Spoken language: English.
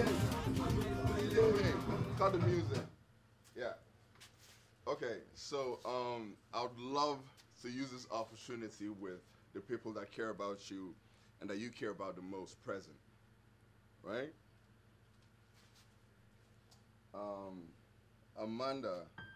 Cut the music. Yeah. Okay, so I would love to use this opportunity with the people that care about you and that you care about the most present, right? Um, Amanda,